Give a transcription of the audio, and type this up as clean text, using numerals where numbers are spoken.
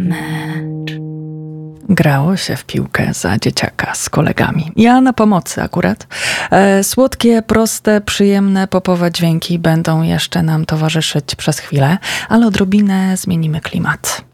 mecz. Grało się w piłkę za dzieciaka z kolegami. Ja na pomocy akurat. Słodkie, proste, przyjemne, popowe dźwięki będą jeszcze nam towarzyszyć przez chwilę, ale odrobinę zmienimy klimat.